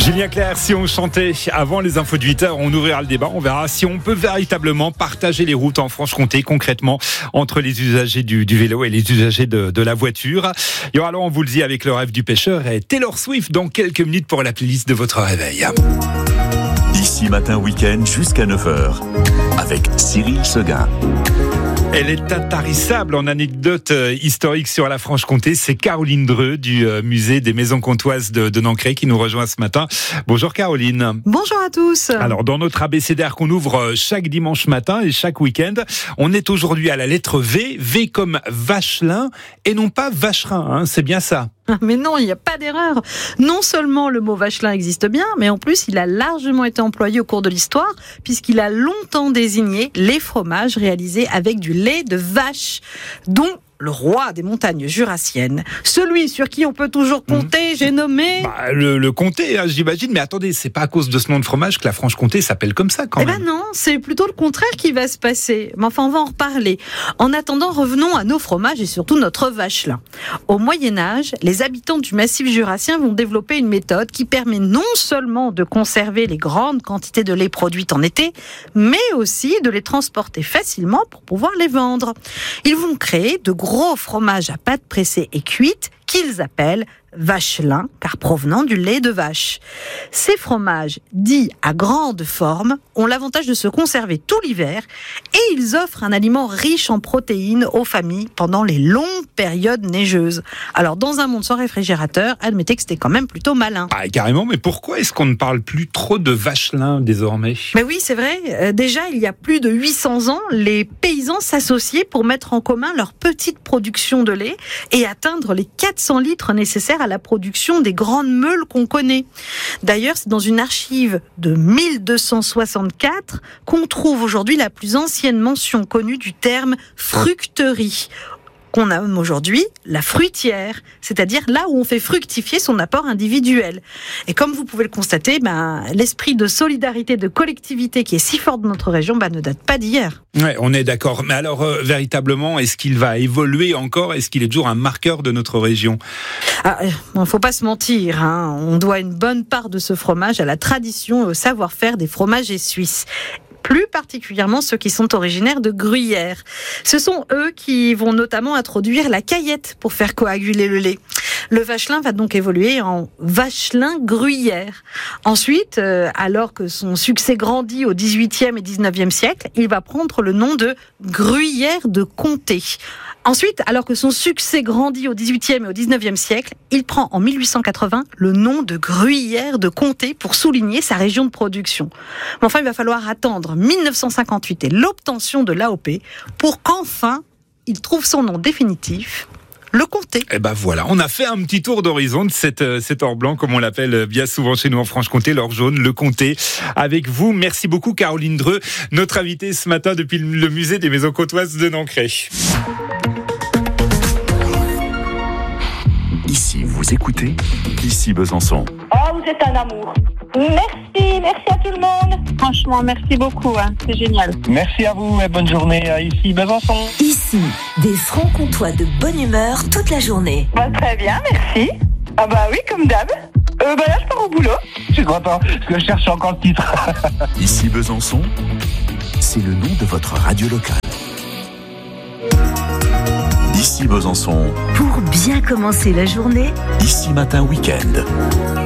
Julien Clerc, si on chantait avant les infos de 8h, on ouvrira le débat, on verra si on peut véritablement partager les routes en Franche-Comté concrètement entre les usagers du vélo et les usagers de la voiture. Il y aura alors, on vous le dit, avec le rêve du pêcheur et Taylor Swift dans quelques minutes pour la playlist de votre réveil. Ici Matin Week-end jusqu'à 9h avec Cyril Seguin. Elle est intarissable en anecdotes historiques sur la Franche-Comté. C'est Caroline Dreux du musée des Maisons Comtoises de Nancré qui nous rejoint ce matin. Bonjour Caroline. Bonjour à tous. Alors dans notre abécédaire qu'on ouvre chaque dimanche matin et chaque week-end, on est aujourd'hui à la lettre V. V comme Vachelin et non pas Vacherin, hein, c'est bien ça. Mais non, il n'y a pas d'erreur. Non seulement le mot Vachelin existe bien, mais en plus il a largement été employé au cours de l'histoire, puisqu'il a longtemps désigné les fromages réalisés avec du lait de vache, dont le roi des montagnes jurassiennes, celui sur qui on peut toujours compter, j'ai nommé... le comté, hein, j'imagine, mais attendez, c'est pas à cause de ce nom de fromage que la Franche-Comté s'appelle comme ça quand même. Eh ben non, c'est plutôt le contraire qui va se passer. Mais enfin, on va en reparler. En attendant, revenons à nos fromages et surtout notre Vachelin. Au Moyen-Âge, les habitants du massif jurassien vont développer une méthode qui permet non seulement de conserver les grandes quantités de lait produites en été, mais aussi de les transporter facilement pour pouvoir les vendre. Ils vont créer de gros fromages à pâte pressée et cuite qu'ils appellent Vachelin, car provenant du lait de vache. Ces fromages, dits à grande forme, ont l'avantage de se conserver tout l'hiver et ils offrent un aliment riche en protéines aux familles pendant les longues périodes neigeuses. Alors, dans un monde sans réfrigérateur, admettez que c'était quand même plutôt malin. Ah, carrément, mais pourquoi est-ce qu'on ne parle plus trop de Vachelin désormais ? Mais oui, c'est vrai. Déjà, il y a plus de 800 ans, les paysans s'associaient pour mettre en commun leur petite production de lait et atteindre les 400 litres nécessaires à la production des grandes meules qu'on connaît. D'ailleurs, c'est dans une archive de 1264 qu'on trouve aujourd'hui la plus ancienne mention connue du terme fructerie, qu'on nomme aujourd'hui la fruitière, c'est-à-dire là où on fait fructifier son apport individuel. Et comme vous pouvez le constater, l'esprit de solidarité, de collectivité qui est si fort dans notre région, ne date pas d'hier. Ouais, on est d'accord. Mais alors, véritablement, est-ce qu'il va évoluer encore ? Est-ce qu'il est toujours un marqueur de notre région ? Faut pas se mentir, hein. On doit une bonne part de ce fromage à la tradition et au savoir-faire des fromagers suisses. Plus particulièrement ceux qui sont originaires de Gruyère. Ce sont eux qui vont notamment introduire la caillette pour faire coaguler le lait. Le Vachelin va donc évoluer en Vachelin Gruyère. Ensuite, alors que son succès grandit au XVIIIe et XIXe siècle, il va prendre le nom de Gruyère de Comté. Ensuite, alors que son succès grandit au XVIIIe et au XIXe siècle, il prend en 1880 le nom de Gruyère de Comté pour souligner sa région de production. Mais enfin, il va falloir attendre 1958 et l'obtention de l'AOP pour qu'enfin il trouve son nom définitif, le comté. Et voilà, on a fait un petit tour d'horizon de cet or blanc, comme on l'appelle bien souvent chez nous en Franche-Comté, l'or jaune, le comté. Avec vous, merci beaucoup Caroline Dreux, notre invitée ce matin depuis le musée des Maisons Comtoises de Nancré. Ici, vous écoutez, ici Besançon. Oh, vous êtes un amour. Merci à tout le monde. Franchement, merci beaucoup, c'est génial. Merci à vous et bonne journée à ici Besançon. Ici, des Francs-Comtois de bonne humeur toute la journée. Très bien, merci. Ah oui, comme d'hab. Là, je pars au boulot. Je suis content, parce que je cherche encore le titre. Ici Besançon, c'est le nom de votre radio locale. Ici Besançon. Pour bien commencer la journée, Ici Matin Week-end.